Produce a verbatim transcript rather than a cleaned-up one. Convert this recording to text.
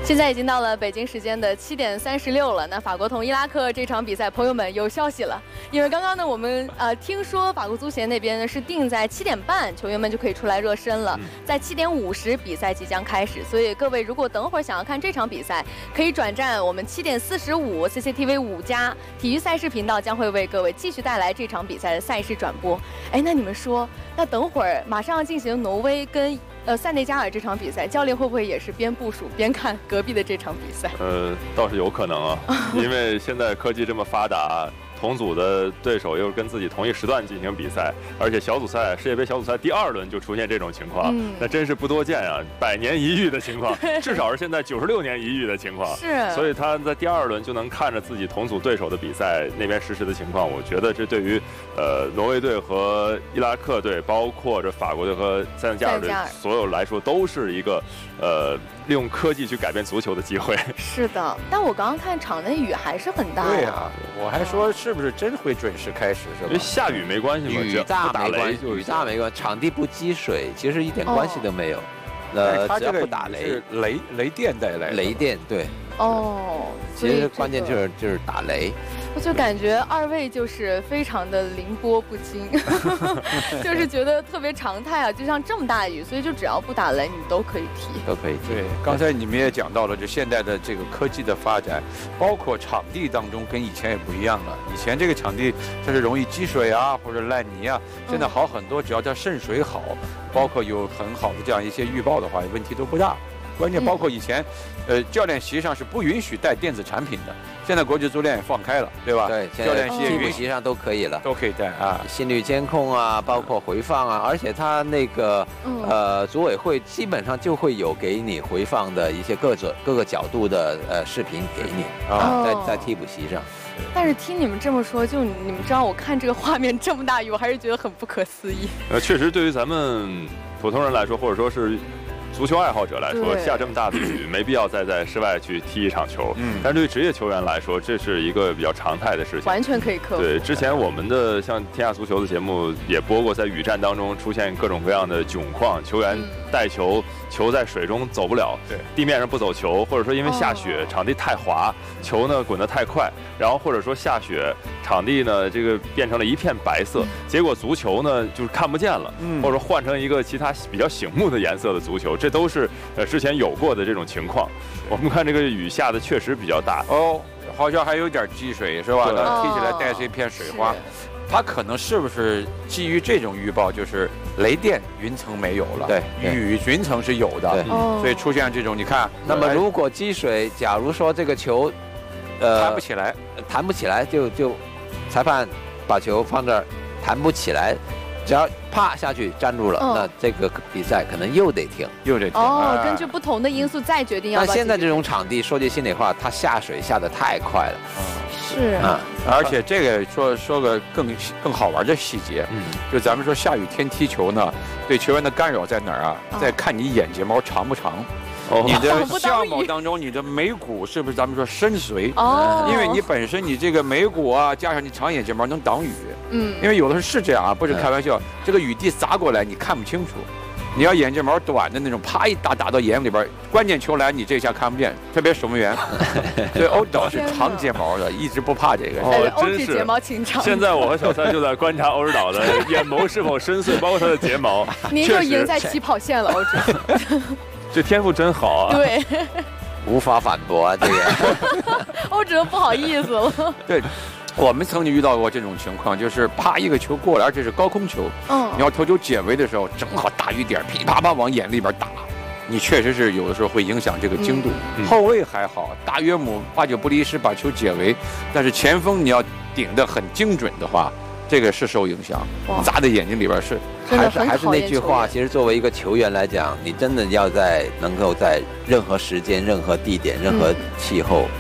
现在已经到了北京时间的七点三十六了。那法国同伊拉克这场比赛，朋友们有消息了，因为刚刚呢，我们呃听说法国足协那边呢是定在七点半，球员们就可以出来热身了。在七点五十比赛即将开始，所以各位如果等会儿想要看这场比赛，可以转战我们七点四十五 C C T V 五加体育赛事频道，将会为各位继续带来这场比赛的赛事转播。哎，那你们说，那等会儿马上要进行挪威跟呃塞内加尔这场比赛，教练会不会也是边部署边看隔壁的这场比赛？ 呃，倒是有可能啊，因为现在科技这么发达，同组的对手又跟自己同一时段进行比赛，而且小组赛世界杯小组赛第二轮就出现这种情况，嗯、那真是不多见啊，百年一遇的情况，至少是现在九十六年一遇的情况。 是， 所以他在第二轮就能看着自己同组对手的比赛那边实时的情况，我觉得这对于呃挪威队和伊拉克队，包括这法国队和塞内加尔队所有来说，都是一个呃利用科技去改变足球的机会。 是的，但我刚刚看场内雨还是很大。 对呀、啊，我还说是不是真会准时开始是吧？ 因为下雨没关系嘛， 雨大没关系，雨大没关系，场地不积水，其实一点关系都没有。呃，只要不打雷， 雷雷电带来的。 雷电对。 哦， 其实关键就是就是打雷。 我就感觉二位就是非常的凌波不惊，就是觉得特别常态啊，就像这么大雨，所以就只要不打雷，你都可以踢， 都可以踢。 对，刚才你们也讲到了，就现在的这个科技的发展，包括场地当中跟以前也不一样了。以前这个场地它是容易积水啊，或者烂泥啊，现在好很多，只要它渗水好，包括有很好的这样一些预报的话，问题都不大。关键包括以前，呃，教练席上是不允许带电子产品的，现在国际足联也放开了，对吧？ 对， 教练席也替补席上都可以了， 都可以带啊。 心率监控啊，包括回放啊，而且他那个呃组委会基本上就会有给你回放的一些各种各个角度的呃视频给你啊，在在替补席上。 但是听你们这么说，就你们知道，我看这个画面这么大雨，我还是觉得很不可思议。 呃，确实，对于咱们普通人来说，或者说是足球爱好者来说，下这么大的雨，没必要再在室外去踢一场球。嗯，但是对于职业球员来说，这是一个比较常态的事情， 完全可以克服。 对，之前我们的像天下足球的节目也播过，在雨战当中出现各种各样的窘况，球员带球，球在水中走不了，对，地面上不走球，或者说因为下雪，哦、场地太滑，球呢滚得太快，然后或者说下雪，场地呢这个变成了一片白色，嗯、结果足球呢就是看不见了，嗯、或者说换成一个其他比较醒目的颜色的足球。这都是呃之前有过的这种情况。我们看这个雨下的确实比较大哦，好像还有点积水是吧？那踢起来带着一片水花。它可能是不是基于这种预报，就是雷电云层没有了， 对， 雨云层是有的，所以出现这种你看。 那么如果积水，假如说这个球， 呃，弹不起来， 弹不起来就就，裁判把球放这儿，弹不起来。只要啪下去站住了，嗯、那这个比赛可能又得停， 又得停。 哦，根据不同的因素再决定要不要。 那现在这种场地，说句心里话，它下水下得太快了。 嗯、是啊、 嗯，而且这个说说个更更好玩的细节，嗯，就咱们说下雨天踢球呢，对球员的干扰在哪儿啊？哦、在看你眼睫毛长不长。哦、你的相貌当中，你的眉骨是不是咱们说深邃？哦，因为你本身你这个眉骨啊，加上你长眼睫毛能挡雨。嗯，因为有的时候是这样啊，不是开玩笑。嗯、这个雨滴砸过来，你看不清楚。你要眼睫毛短的那种，啪一打打到眼里边，关键球来你这下看不见，特别守门员。所以欧指导是长睫毛的，一直不怕这个。 哦，真是睫毛挺长。 现在我和小三就在观察欧指导的眼眸是否深邃，包括他的睫毛。 您就赢在起跑线了，欧指导。 这天赋真好啊！ 对， 无法反驳啊，这个。 欧指导不好意思了。 对。我们曾经遇到过这种情况，就是啪一个球过来，而且是高空球，嗯，你要投球解围的时候，正好大雨点噼啪啪往眼里边打，你确实是有的时候会影响这个精度。嗯、后卫还好，大约姆八九不离十把球解围，但是前锋你要顶得很精准的话，这个是受影响，砸在眼睛里边是。 还是还是那句话，其实作为一个球员来讲，你真的要在能够在任何时间、任何地点、任何气候。